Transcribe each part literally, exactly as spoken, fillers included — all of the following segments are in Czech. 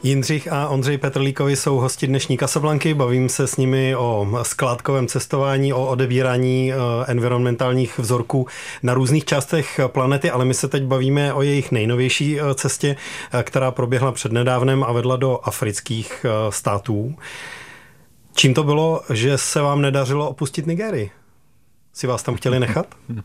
Jindřich a Ondřej Petrlíkovi jsou hosti dnešní Casablanky. Bavím se s nimi o skládkovém cestování, o odebírání environmentálních vzorků na různých částech planety, ale my se teď bavíme o jejich nejnovější cestě, která proběhla přednedávnem a vedla do afrických států. Čím to bylo, že se vám nedařilo opustit Nigérii? Si vás tam chtěli nechat?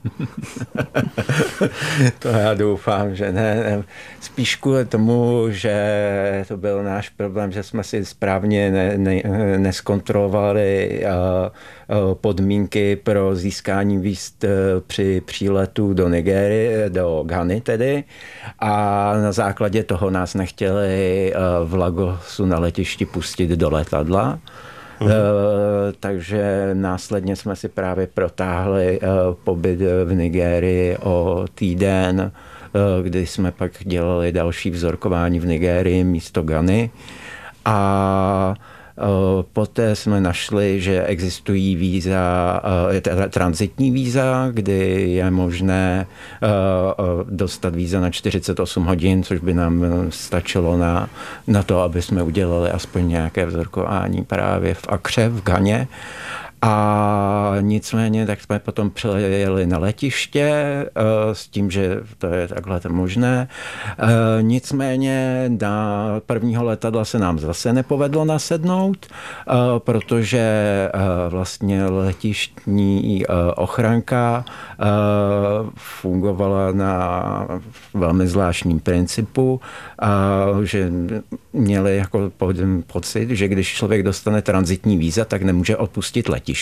To já doufám, že ne. Spíš kvůli tomu, že to byl náš problém, že jsme si správně ne, ne, neskontrolovali podmínky pro získání víz při příletu do Nigérie, do Ghany tedy. A na základě toho nás nechtěli v Lagosu na letišti pustit do letadla. Uh, takže následně jsme si právě protáhli uh, pobyt v Nigérii o týden, uh, kdy jsme pak dělali další vzorkování v Nigérii místo Ghany. A uh, poté jsme našli, že existují víza, uh, tranzitní víza, kdy je možné uh, dostat víza na čtyřicet osm hodin, což by nám stačilo na, na to, aby jsme udělali aspoň nějaké vzorkování právě v Akře, v Ghaně. A nicméně tak jsme potom přijeli na letiště s tím, že to je takhle to možné. Nicméně na prvního letadla se nám zase nepovedlo nasednout, protože vlastně letištní ochranka fungovala na velmi zvláštním principu, že měli jako pocit, že když člověk dostane tranzitní víza, tak nemůže opustit letiště.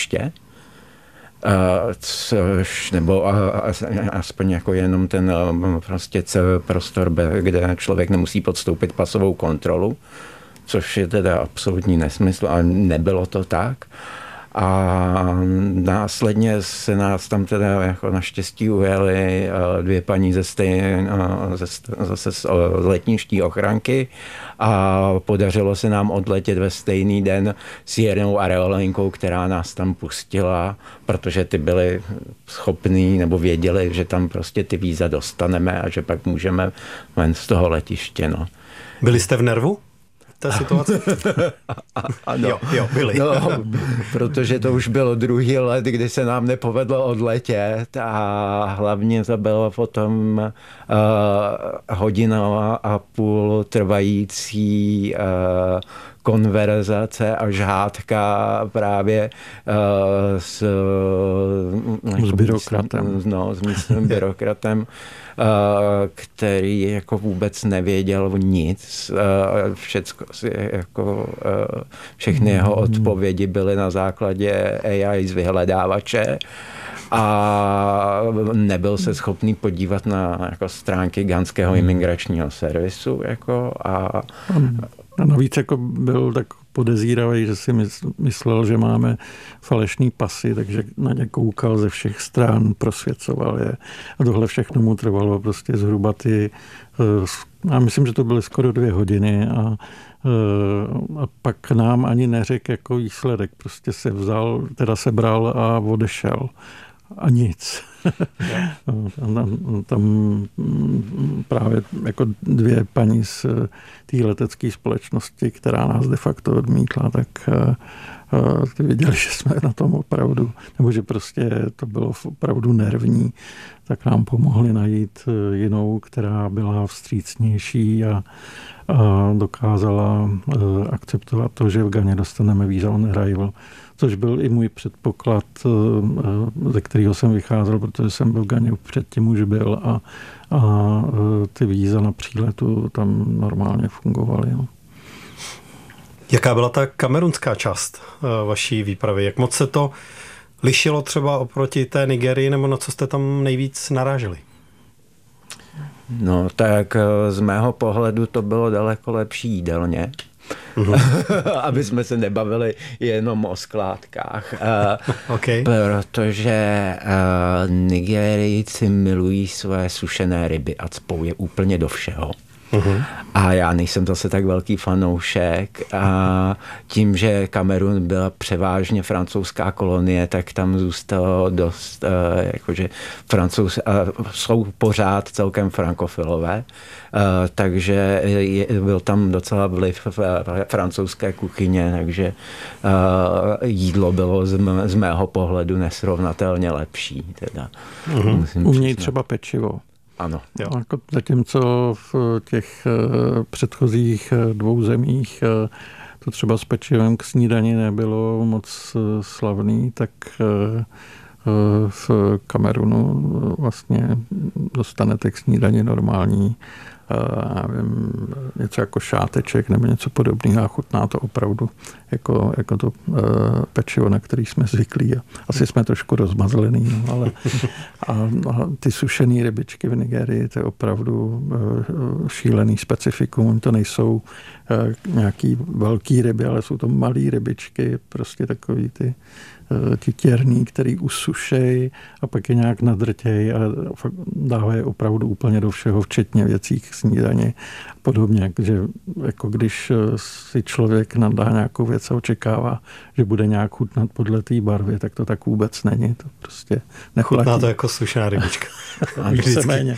Což, nebo aspoň jako jenom ten prostě prostor, kde člověk nemusí podstoupit pasovou kontrolu, což je teda absolutní nesmysl, ale nebylo to tak. A následně se nás tam teda jako naštěstí ujeli dvě paní ze stejné, zase z letniští ochranky a podařilo se nám odletět ve stejný den s jednou aerolinkou, která nás tam pustila, protože ty byli schopní nebo věděli, že tam prostě ty víza dostaneme a že pak můžeme ven z toho letiště. No. Byli jste v nervu? Té situace? Ano. Jo, jo, byli. No, protože to už bylo druhý let, kdy se nám nepovedlo odletět a hlavně to bylo potom uh, hodina a půl trvající uh, konverzace a žhádka právě uh, s, s byrokratem. No, s místním byrokratem, uh, který jako vůbec nevěděl nic. Uh, všecko, jako, uh, všechny jeho odpovědi byly na základě A I z vyhledávače a nebyl se schopný podívat na jako stránky ghanského imigračního servisu. Jako, a, A navíc jako byl tak podezíravý, že si myslel, že máme falešný pasy, takže na ně koukal ze všech stran, prosvěcoval je. A tohle všechno mu trvalo prostě zhruba ty, já myslím, že to byly skoro dvě hodiny a, a pak nám ani neřekl jako výsledek. Prostě se vzal, teda se bral a odešel. A nic. Tam právě jako dvě paní z té letecké společnosti, která nás de facto odmítla, tak ty viděli, že jsme na tom opravdu, nebo že prostě to bylo opravdu nervní, tak nám pomohli najít jinou, která byla vstřícnější a, a dokázala akceptovat to, že v Ghaně dostaneme víza on arrival, což byl i můj předpoklad, ze kterého jsem vycházel, protože jsem byl v Ghaně předtím už byl a, a ty víza na příletu tam normálně fungovaly. No. Jaká byla ta kamerunská část vaší výpravy? Jak moc se to lišilo třeba oproti té Nigerii, nebo na co jste tam nejvíc naráželi? No tak z mého pohledu to bylo daleko lepší jídelně. Uhum. Aby jsme se nebavili jenom o skládkách. Okay. Protože uh, Nigerijci milují své sušené ryby a cpou je úplně do všeho. Uhum. A já nejsem zase tak velký fanoušek a tím, že Kamerun byla převážně francouzská kolonie, tak tam zůstalo dost, jakože Francouz jsou pořád celkem frankofilové, takže byl tam docela vliv francouzské kuchyně, takže jídlo bylo z mého pohledu nesrovnatelně lepší. Teda. Mm-hmm. Umějí třeba pečivo. Ano. Jo. Jako zatímco v těch předchozích dvou zemích to třeba s pečivem k snídani nebylo moc slavný, tak v Kamerunu vlastně dostanete k snídani normální já vím, něco jako šáteček nebo něco podobného a chutná to opravdu jako, jako to uh, pečivo, na který jsme zvyklí. A asi jsme trošku rozmazlený, no, ale a, a ty sušené rybičky v Nigerii, to je opravdu uh, šílený specifikum. To nejsou uh, nějaký velký ryby, ale jsou to malý rybičky, prostě takový ty ti těrný, který usušej a pak je nějak nadrtěj a dávají opravdu úplně do všeho, včetně věcí k snídani a podobně. Takže jako když si člověk nadá nějakou věc a očekává, že bude nějak chutnat podle té barvy, tak to tak vůbec není. To prostě neplatí. Chutná to jako sušená rybička. Víceméně.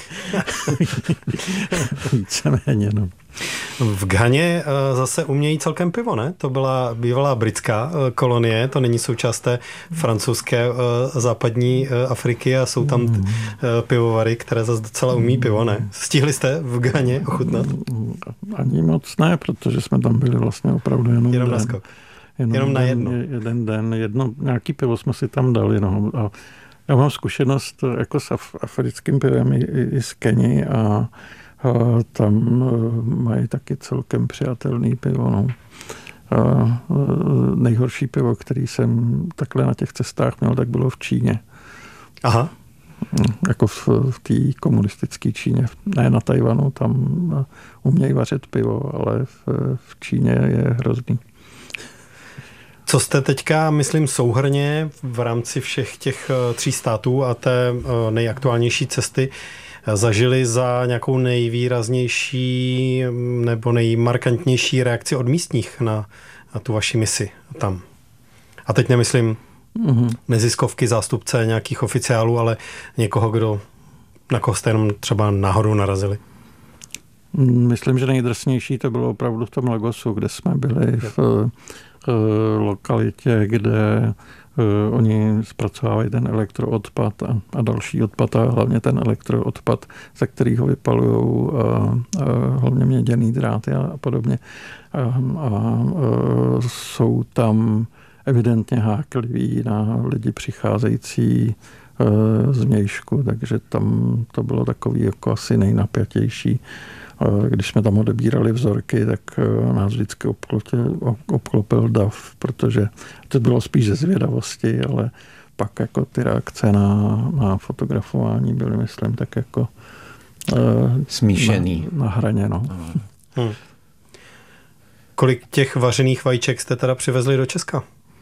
Víceméně, no. V Ghaně zase umějí celkem pivo, ne? To byla bývalá britská kolonie, to není součást té francouzské západní Afriky a jsou tam pivovary, které zase docela umí pivo, ne? Stihli jste v Ghaně ochutnat? Ani moc ne, protože jsme tam byli vlastně opravdu jenom, jenom den. Na skok. Jenom, jenom na jedno. Jeden den, jedno, nějaký pivo jsme si tam dali. No. A já mám zkušenost jako s af, africkým pivem i, i z Keni a, a tam mají taky celkem přijatelný pivo. No. A nejhorší pivo, který jsem takhle na těch cestách měl, tak bylo v Číně. Aha. Jako v, v té komunistické Číně. Ne na Tajvanu, tam umějí vařit pivo, ale v, v Číně je hrozný. Co jste teďka, myslím, souhrně v rámci všech těch tří států a té nejaktuálnější cesty zažili za nějakou nejvýraznější nebo nejmarkantnější reakci od místních na, na tu vaši misi tam? A teď nemyslím mm-hmm. neziskovky, zástupce nějakých oficiálů, ale někoho, kdo, na koho jste jenom třeba náhodou narazili. Myslím, že nejdrsnější to bylo opravdu v tom Lagosu, kde jsme byli v lokalitě, kde uh, oni zpracovávají ten elektroodpad a, a další odpad a hlavně ten elektroodpad, ze kterého vypalují uh, uh, hlavně měděný dráty a, a podobně. A, a uh, jsou tam evidentně hákliví na lidi přicházející uh, z mějšku, takže tam to bylo takový jako asi nejnapjatější. Když jsme tam odebírali vzorky, tak nás vždycky obklopil, obklopil dav, protože to bylo spíš ze zvědavosti, ale pak jako ty reakce na, na fotografování byly, myslím, tak jako smíšený. Na, na hraně. No. Hmm. Kolik těch vařených vajíček jste teda přivezli do Česka?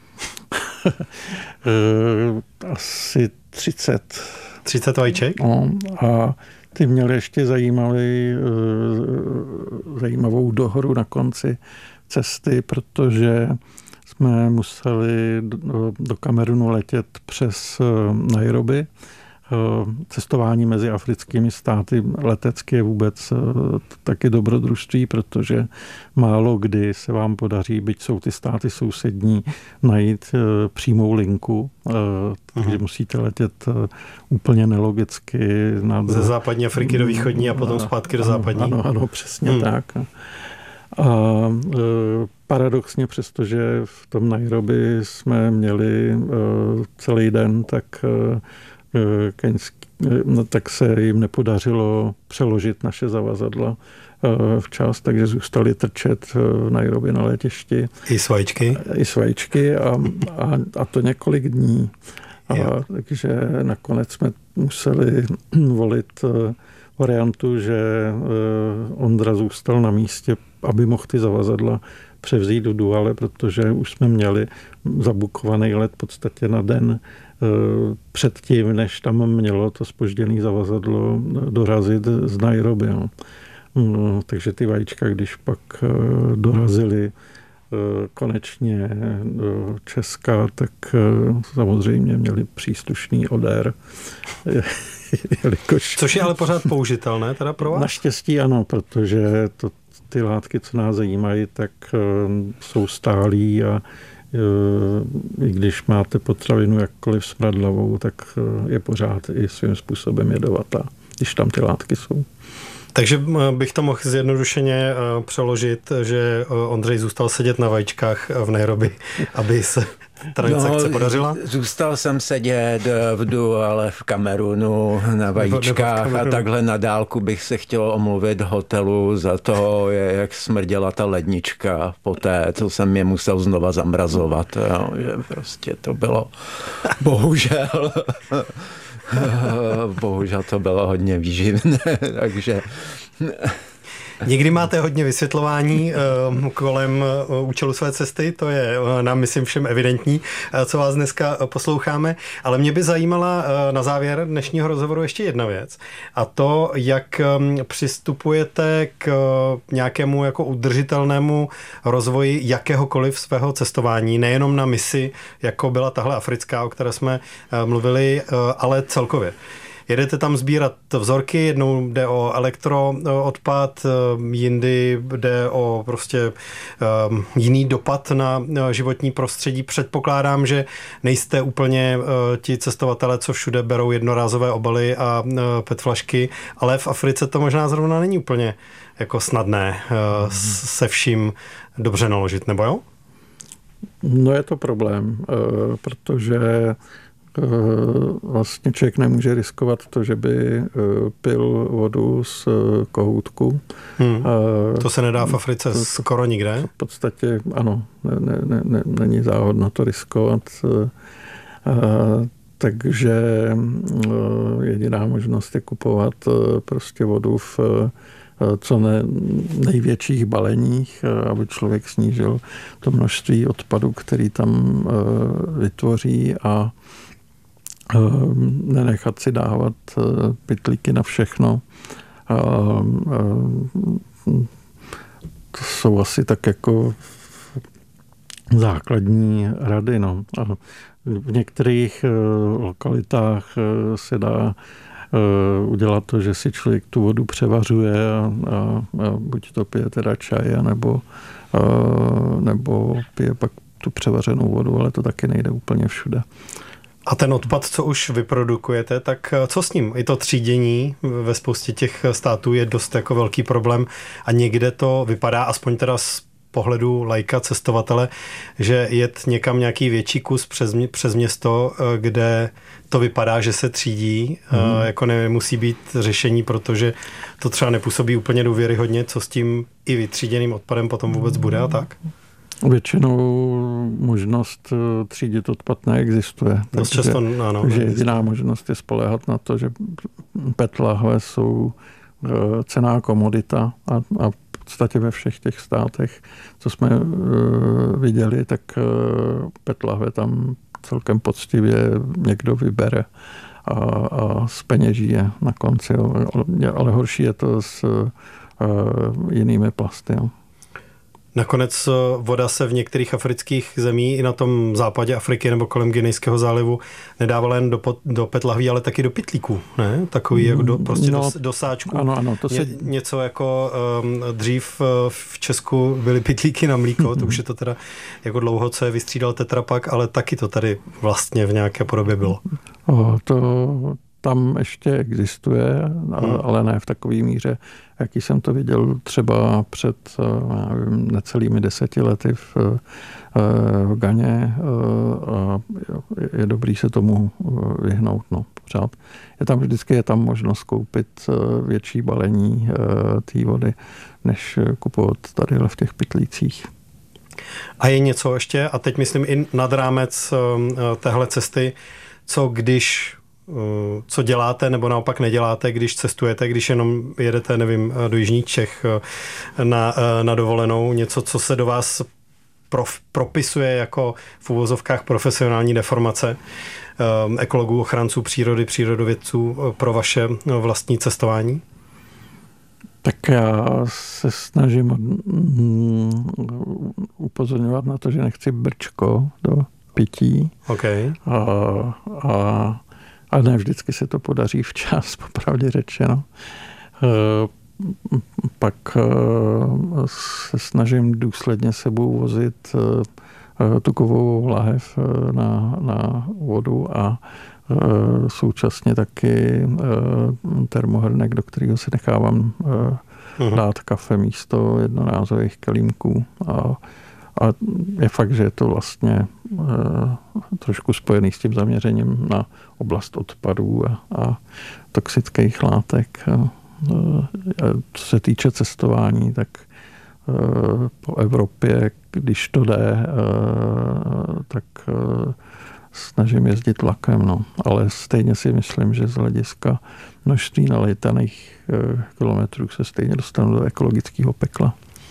Asi třicet. třicet vajíček? No, a ty měli ještě zajímavý, zajímavou dohru na konci cesty, protože jsme museli do, do Kamerunu letět přes Nairobi. Cestování mezi africkými státy letecky je vůbec taky dobrodružství, protože málo kdy se vám podaří, byť jsou ty státy sousední, najít přímou linku, takže Aha. musíte letět úplně nelogicky. Na... Ze západní Afriky do východní a potom zpátky do západní. Ano, ano, přesně hmm. tak. A paradoxně, přestože v tom Nairobi jsme měli celý den, tak keňský, no, tak se jim nepodařilo přeložit naše zavazadla včas, takže zůstali trčet v Nairobi na letišti. I s vajíčky? I s vajíčky a, a, a to několik dní. A, takže nakonec jsme museli volit variantu, že Ondra zůstal na místě, aby mohl ty zavazadla převzít do Douale, protože už jsme měli zabukovaný let v podstatě na den předtím, než tam mělo to zpožděné zavazadlo dorazit z Nairobi. No. No, takže ty vajíčka, když pak dorazily konečně do Česka, tak samozřejmě měli příslušný odér. Jelikož... Což je ale pořád použitelné teda pro vás? Naštěstí ano, protože to, ty látky, co nás zajímají, tak jsou stálí a i když máte potravinu jakkoliv smradlavou, tak je pořád i svým způsobem jedovatá, když tam ty látky jsou. Takže bych to mohl zjednodušeně přeložit, že Ondřej zůstal sedět na vajíčkách v Nairobi, aby se transakce no, podařila? Zůstal jsem sedět v Du, ale v Kamerunu na vajíčkách a takhle na dálku bych se chtěl omluvit hotelu za to, jak smrděla ta lednička poté, co jsem je musel znova zamrazovat. Jo, že prostě to bylo bohužel... Bohužel to bylo hodně výživné, takže... Někdy máte hodně vysvětlování kolem účelu své cesty, to je nám, myslím, všem evidentní, co vás dneska posloucháme, ale mě by zajímala na závěr dnešního rozhovoru ještě jedna věc, a to, jak přistupujete k nějakému jako udržitelnému rozvoji jakéhokoliv svého cestování, nejenom na misi, jako byla tahle africká, o které jsme mluvili, ale celkově. Jedete tam sbírat vzorky, jednou jde o elektroodpad, jindy jde o prostě um, jiný dopad na životní prostředí. Předpokládám, že nejste úplně uh, ti cestovatelé, co všude berou jednorázové obaly a uh, petflašky, ale v Africe to možná zrovna není úplně jako snadné uh, se vším dobře naložit, nebo jo? No je to problém, uh, protože vlastně člověk nemůže riskovat to, že by pil vodu z kohoutku. Hmm. To se nedá v Africe to, skoro nikde? V podstatě ano, ne, ne, ne, není záhodno to riskovat. Takže jediná možnost je kupovat prostě vodu v co ne, největších baleních, aby člověk snížil to množství odpadu, který tam vytvoří, a nenechat si dávat pytlíky na všechno. To jsou asi tak jako základní rady. No. V některých lokalitách se dá udělat to, že si člověk tu vodu převařuje a, a, a buď to pije teda čaj, nebo, a, nebo pije pak tu převařenou vodu, ale to taky nejde úplně všude. A ten odpad, co už vyprodukujete, tak co s ním? I to třídění ve spoustě těch států je dost jako velký problém a někde to vypadá, aspoň teda z pohledu laika, cestovatele, že jet někam nějaký větší kus přes, přes město, kde to vypadá, že se třídí, hmm. jako nemusí být řešení, protože to třeba nepůsobí úplně důvěryhodně, co s tím i vytříděným odpadem potom vůbec bude a tak? Většinou možnost třídit odpad neexistuje. Dost často, ano. Takže jediná možnost je spoléhat na to, že pet lahve jsou cenná komodita a, a v podstatě ve všech těch státech, co jsme viděli, tak pet lahve tam celkem poctivě někdo vybere a, a zpeněží je na konci. Ale horší je to s jinými plasty. Jo. Nakonec voda se v některých afrických zemí i na tom západě Afriky nebo kolem Guinejského zálivu nedávala jen do, do petlahví, ale taky do pytlíků, ne? Takový jako do, prostě no, do, do sáčku. Ano, ano. To se... Ně, něco jako um, dřív v Česku byly pytlíky na mlíko, to už je to teda jako dlouho, co je vystřídal Tetra Pak, ale taky to tady vlastně v nějaké podobě bylo. O, to... Tam ještě existuje, hmm. ale ne v takové míře, jaký jsem to viděl třeba před nevím, necelými deseti lety v, v Ghaně. A je dobrý se tomu vyhnout. No, pořád. Je tam vždycky je tam možnost koupit větší balení té vody, než kupovat tady v těch pytlících. A je něco ještě, a teď myslím i nad rámec téhle cesty, co když co děláte nebo naopak neděláte, když cestujete, když jenom jedete, nevím, do jižních Čech na, na dovolenou, něco, co se do vás prof, propisuje jako v uvozovkách profesionální deformace ekologů, ochránců přírody, přírodovědců pro vaše vlastní cestování? Tak já se snažím mm, upozorňovat na to, že nechci brčko do pití. Okay. A, a, a ne vždycky se to podaří včas, popravdě řečeno. E, pak e, se snažím důsledně sebou vozit e, tukovou láhev na, na vodu a e, současně taky e, termohrnek, do kterého si nechávám e, dát kafe místo jednorázových kelímků. A, a je fakt, že je to vlastně e, trošku spojený s tím zaměřením na oblast odpadů a, a toxických látek. A, a co se týče cestování, tak e, po Evropě, když to jde, e, tak e, snažím jezdit vlakem, no. Ale stejně si myslím, že z hlediska množství naletaných e, kilometrů se stejně dostanu do ekologického pekla.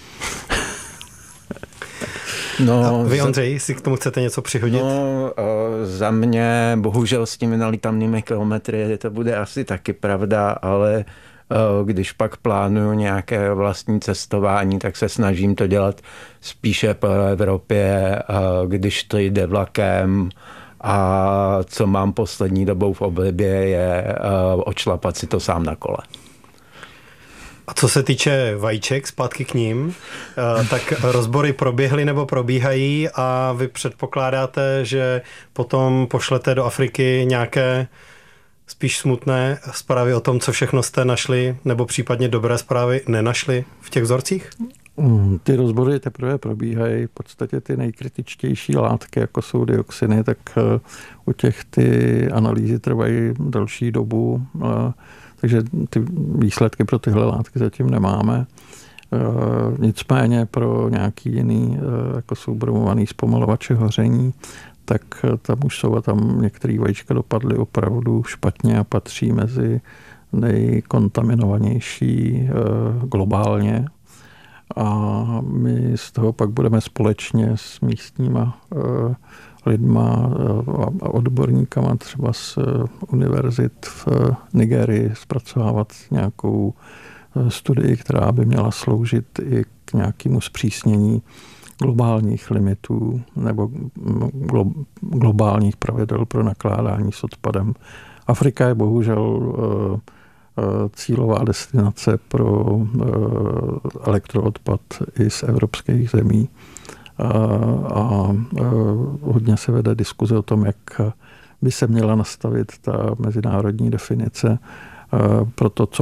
No, a vy, Ondřej, si k tomu chcete něco přihodit? No, za mě, bohužel s těmi nalitanými kilometry to bude asi taky pravda, ale když pak plánuju nějaké vlastní cestování, tak se snažím to dělat spíše po Evropě, když to jde vlakem. A co mám poslední dobou v oblibě, je odšlapat si to sám na kole. A co se týče vajíček, zpátky k ním, tak rozbory proběhly nebo probíhají a vy předpokládáte, že potom pošlete do Afriky nějaké spíš smutné zprávy o tom, co všechno jste našli, nebo případně dobré zprávy nenašli v těch vzorcích? Ty rozbory teprve probíhají. V podstatě ty nejkritičtější látky, jako jsou dioxiny, tak u těch ty analýzy trvají delší dobu. Takže ty výsledky pro tyhle látky zatím nemáme. Nicméně pro nějaký jiný, jako jsou bromovaný zpomalovače hoření, tak tam už jsou a tam některé vajíčka dopadly opravdu špatně a patří mezi nejkontaminovanější globálně. A my z toho pak budeme společně s místníma lidma a odborníkama třeba z univerzit v Nigérii zpracovávat nějakou studii, která by měla sloužit i k nějakému zpřísnění globálních limitů nebo globálních pravidel pro nakládání s odpadem. Afrika je bohužel cílová destinace pro elektroodpad i z evropských zemí. A, a hodně se vede diskuze o tom, jak by se měla nastavit ta mezinárodní definice pro to, co